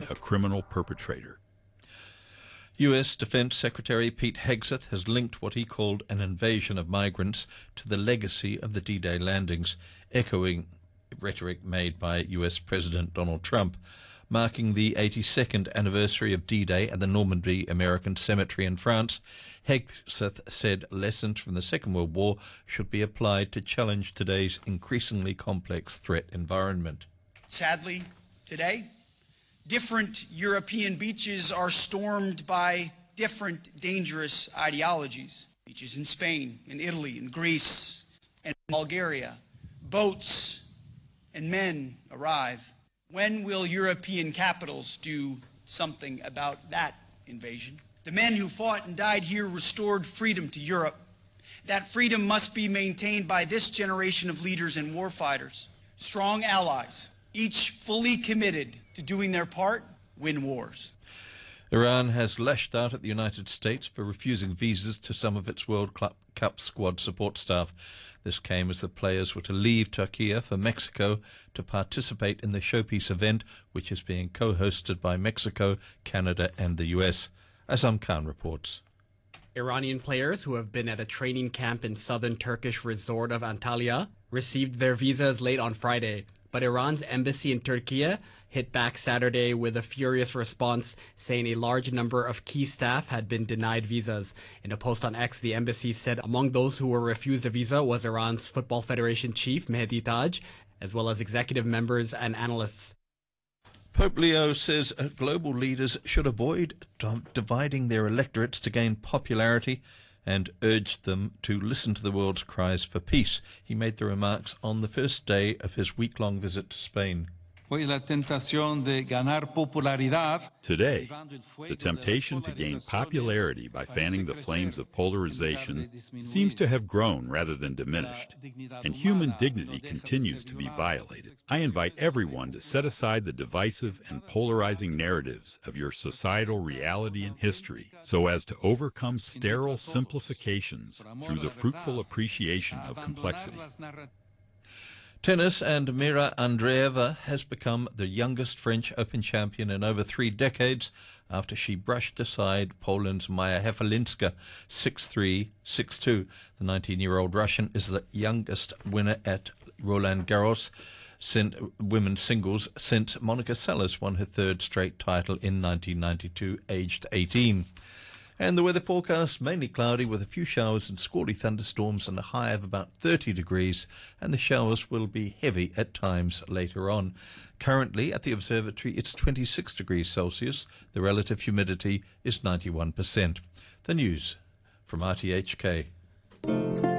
a criminal perpetrator. U.S. Defense Secretary Pete Hegseth has linked what he called an invasion of migrants to the legacy of the D-Day landings, echoing rhetoric made by U.S. President Donald Trump. Marking the 82nd anniversary of D-Day at the Normandy American Cemetery in France, Hegseth said lessons from the Second World War should be applied to challenge today's increasingly complex threat environment. Sadly, today, different European beaches are stormed by different dangerous ideologies. Beaches in Spain, in Italy, in Greece, and Bulgaria. Boats and men arrive. When will European capitals do something about that invasion? The men who fought and died here restored freedom to Europe. That freedom must be maintained by this generation of leaders and warfighters. Strong allies, each fully committed to doing their part, win wars. Iran has lashed out at the United States for refusing visas to some of its World Cup squad support staff. This came as the players were to leave Turkey for Mexico to participate in the showpiece event, which is being co-hosted by Mexico, Canada and the US. Azam Khan reports. Iranian players who have been at a training camp in southern Turkish resort of Antalya received their visas late on Friday. But Iran's embassy in Turkey hit back Saturday with a furious response, saying a large number of key staff had been denied visas. In a post on X, the embassy said among those who were refused a visa was Iran's Football Federation chief, Mehdi Taj, as well as executive members and analysts. Pope Leo says global leaders should avoid dividing their electorates to gain popularity and urged them to listen to the world's cries for peace. He made the remarks on the first day of his week-long visit to Spain. Today, the temptation to gain popularity by fanning the flames of polarization seems to have grown rather than diminished, and human dignity continues to be violated. I invite everyone to set aside the divisive and polarizing narratives of your societal reality and history so as to overcome sterile simplifications through the fruitful appreciation of complexity. Tennis, and Mira Andreeva has become the youngest French Open champion in over 3 decades after she brushed aside Poland's Maja Hefelinska 6-3, 6-2. The 19-year-old Russian is the youngest winner at Roland Garros women's singles since Monica Seles won her 3rd straight title in 1992, aged 18. And the weather forecast, mainly cloudy with a few showers and squally thunderstorms and a high of about 30 degrees, and the showers will be heavy at times later on. Currently at the observatory it's 26 degrees Celsius. The relative humidity is 91%. The news from RTHK.